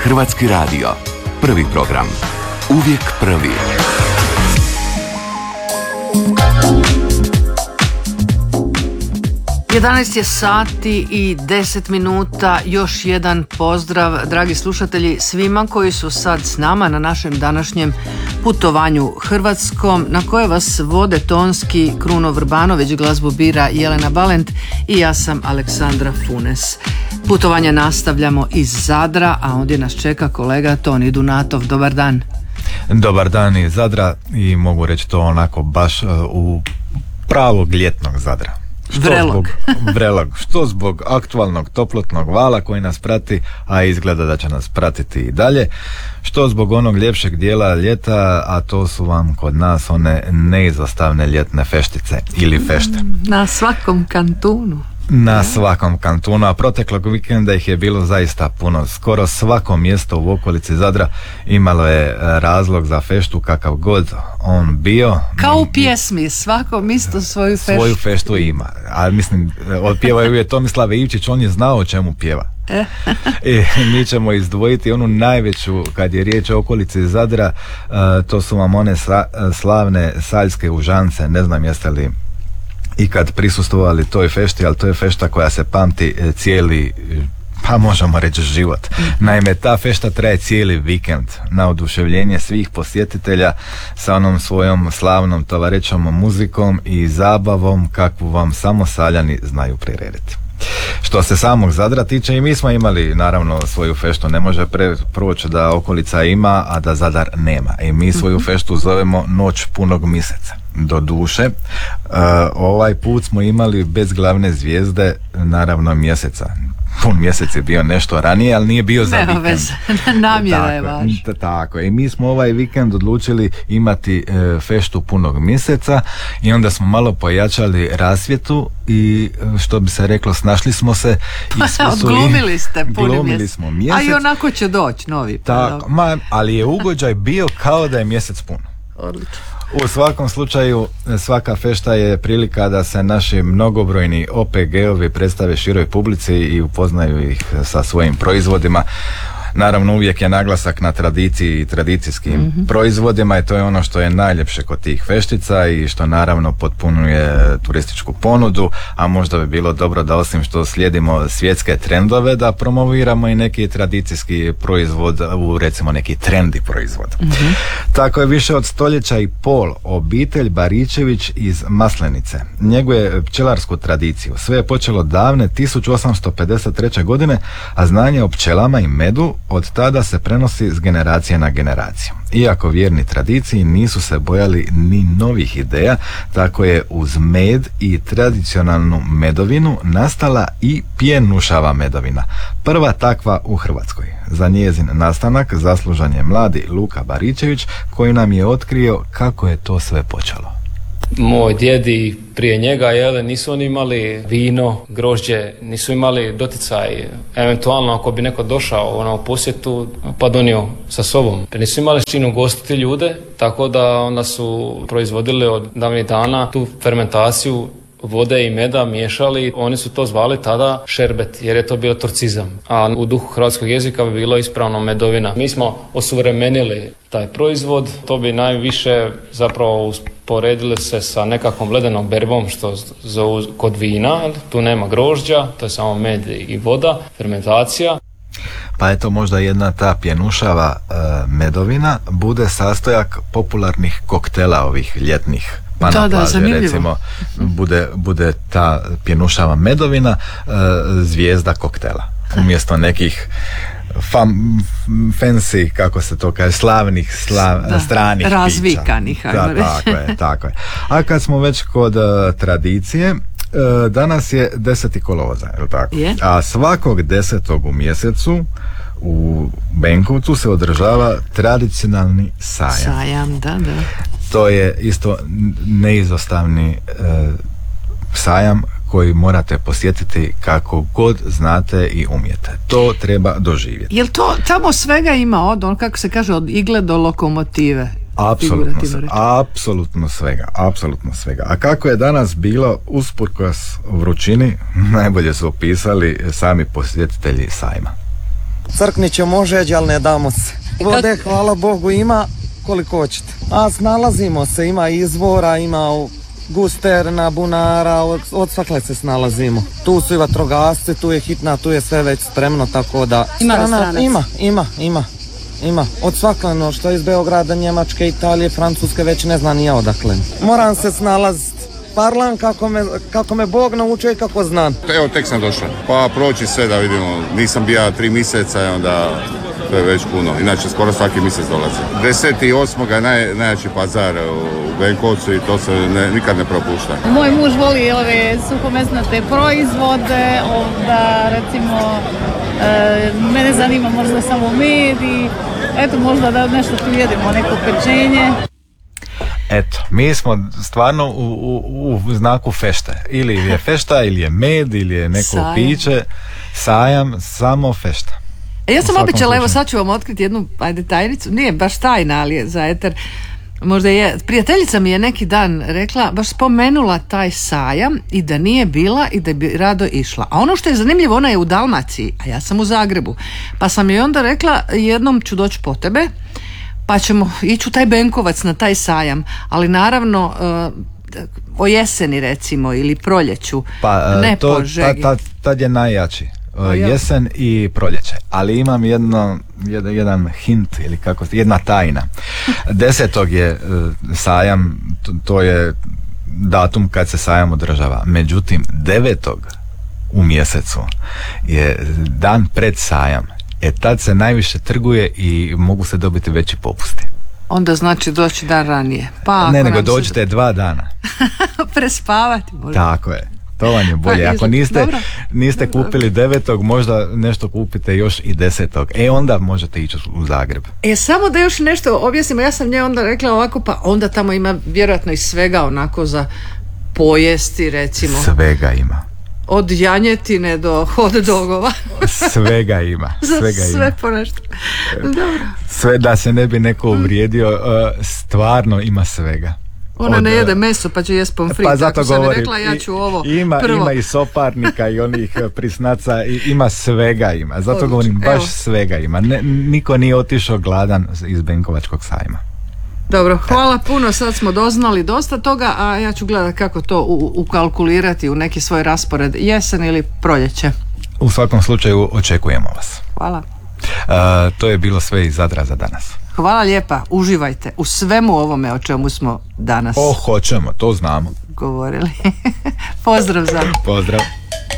Hrvatski radio. Prvi program. Uvijek prvi. Jedanaest je sati i 10 minuta. Još jedan pozdrav, dragi slušatelji, svima koji su sad s nama na našem današnjem putovanju Hrvatskom, na koje vas vode tonski Kruno Vrbanović, glazbu bira Jelena Balent i ja sam Aleksandra Funes. Putovanje nastavljamo iz Zadra, a ondje nas čeka kolega Toni Dunatov. Dobar dan. Dobar dan iz Zadra i mogu reći to onako baš u pravog ljetnog Zadra. Vrelog. Što zbog aktualnog toplotnog vala koji nas prati, a izgleda da će nas pratiti i dalje, što zbog onog ljepšeg dijela ljeta, a to su vam kod nas one neizostavne ljetne feštice ili fešte. Na svakom kantunu. Na svakom kantunu, a proteklog vikenda ih je bilo zaista puno. Skoro svako mjesto u okolici Zadra imalo je razlog za feštu, kakav god on bio. Kao u pjesmi, svako mjesto svoju feštu. Svoju feštu ima. A mislim, otpjevaju je Tomislav Ivčić, on je znao o čemu pjeva. I mi ćemo izdvojiti onu najveću, kad je riječ o okolici Zadra, to su vam one slavne saljske užance. Ne znam jeste li i kad prisustvovali toj fešti, ali to je fešta koja se pamti cijeli, pa možemo reći, život. Naime, ta fešta traje cijeli vikend na oduševljenje svih posjetitelja sa onom svojom slavnom tovarećom muzikom i zabavom kakvu vam samo Saljani znaju prirediti. Što se samog Zadra tiče, i mi smo imali naravno svoju feštu. Ne može proći da okolica ima, a da Zadar nema. I mi svoju feštu zovemo Noć punog mjeseca. Do duše, ovaj put smo imali bez glavne zvijezde, naravno, mjeseca. Pun mjesec je bio nešto ranije, ali nije bio za vikend. Namjera je važna. Tako, i mi smo ovaj vikend odlučili imati feštu punog mjeseca i onda smo malo pojačali rasvjetu i, što bi se reklo, snašli smo se i odglumili ste puni mjesec. Smo mjesec. A i onako će doći novi. Tako, ali je ugođaj bio kao da je mjesec pun. Odlično. U svakom slučaju, svaka fešta je prilika da se naši mnogobrojni OPG-ovi predstave široj publici i upoznaju ih sa svojim proizvodima. Naravno, uvijek je naglasak na tradiciji i tradicijskim proizvodima i to je ono što je najljepše kod tih feštica i što naravno potpunuje turističku ponudu, a možda bi bilo dobro da, osim što slijedimo svjetske trendove, da promoviramo i neki tradicijski proizvod u, recimo, neki trendi proizvod. Tako je više od stoljeća i pol obitelj Baričević iz Maslenice njeguje pčelarsku tradiciju. Sve je počelo davne 1853. godine, a znanje o pčelama i medu od tada se prenosi s generacije na generaciju. Iako vjerni tradiciji nisu se bojali ni novih ideja, tako je uz med i tradicionalnu medovinu nastala i pjenušava medovina. Prva takva u Hrvatskoj. Za njezin nastanak zaslužan je mladi Luka Baričević, koji nam je otkrio kako je to sve počelo. Moj djed i prije njega, nisu oni imali vino, grožđe, nisu imali doticaj. Eventualno ako bi neko došao u posjetu pa donio sa sobom. Nisu imali s čim ugostiti ljude, tako da onda su proizvodili od davnih dana tu fermentaciju vode i meda, miješali. Oni su to zvali tada šerbet, jer je to bio turcizam. A u duhu hrvatskog jezika bi bilo ispravno medovina. Mi smo osuvremenili taj proizvod. To bi najviše zapravo usporedili se sa nekakvom ledenom berbom, što zovu kod vina. Tu nema grožđa, to je samo med i voda, fermentacija. Pa eto, možda jedna ta pjenušava medovina bude sastojak popularnih koktela ovih ljetnih. Pa na plaži, recimo, bude ta pjenušava medovina zvijezda koktela. Umjesto nekih fancy, kako se to kaže, slavnih stranih razvikanih, pića. Tako je. A kad smo već kod tradicije, danas je 10. kolovoza, je li tako? Je. A svakog 10. u mjesecu u Benkovcu se održava tradicionalni sajam. Sajam, da. To je isto neizostavni sajam koji morate posjetiti kako god znate i umijete. To treba doživjeti. Jel to tamo svega ima od, kako se kaže, od igle do lokomotive? Apsolutno svega. A kako je danas bilo usprkos vrućini, najbolje su opisali sami posjetitelji sajma. Crkniće može, ali ne damo se. Vode, hvala Bogu, ima koliko hoćete. A snalazimo se, ima izvora, ima gusterna, bunara, od svakle se snalazimo. Tu su i vatrogasci, tu je hitna, tu je sve već spremno, tako da... Ima. Od svakleno što je iz Beograda, Njemačke, Italije, Francuske, već ne znam ni ja odakle. Moram se snalaziti. Parlam kako me Bog naučio i kako znam. Evo, tek sam došao. Pa proći sve da vidimo. Nisam bio 3 mjeseca i onda to je već puno. Inače, skoro svaki mjesec dolazi. 10.8. je najjači pazar u Benkovcu i to se nikad ne propušta. Moj muž voli ove suhomesnate proizvode, onda recimo mene zanima možda samo med i eto možda da nešto tu jedemo, neko pečenje. Eto, mi smo stvarno u znaku fešte. Ili je fešta, ili je med, ili je neko sajam. Piće, sajam, samo fešta. Ja sam običala, evo sad ću vam otkriti jednu tajnicu, nije baš tajna, ali je za eter. Možda je, prijateljica mi je neki dan rekla, baš spomenula taj sajam i da nije bila i da bi rado išla. A ono što je zanimljivo, ona je u Dalmaciji, a ja sam u Zagrebu. Pa sam joj onda rekla, jednom ću doći po tebe, pa ćemo ići u taj Benkovac na taj sajam, ali naravno o jeseni recimo ili proljeću, ne po žegi. Tad je najjači. Jesen i proljeće, ali imam jedan hint ili jedna tajna. 10. je sajam, to je datum kad se sajam održava. Međutim, 9. u mjesecu je dan pred sajam. Tad se najviše trguje i mogu se dobiti veći popusti. Onda znači doći dan ranije. Pa ne, nego dođite 2 dana. Prespavati možda. Tako je. To vam je bolje. Ako niste kupili 9. možda nešto kupite još i 10. Onda možete ići u Zagreb. Samo da još nešto objasnimo. Ja sam nje onda rekla ovako, pa onda tamo ima vjerojatno i svega onako za pojesti recimo. Svega ima. Od janjetine do hot dogova. Svega ima. Sve ponešto. Dobro. Sve da se ne bi neko uvrijedio, stvarno ima svega. Ona ne jede meso pa će jest pomfrit. Pa zato sam govorim, rekla, ja ću ovo ima i soparnika i onih prisnaca, ima svega ima. Zato odlično. Govorim, baš svega ima. Niko nije otišao gladan iz Benkovačkog sajma. Dobro, hvala puno, sad smo doznali dosta toga, a ja ću gledati kako to ukalkulirati u neki svoj raspored, jesen ili proljeće. U svakom slučaju očekujemo vas. Hvala. To je bilo sve iz Zadra za danas. Hvala lijepa, uživajte u svemu ovome o čemu smo danas hoćemo, to znamo. govorili. Pozdrav za. Pozdrav.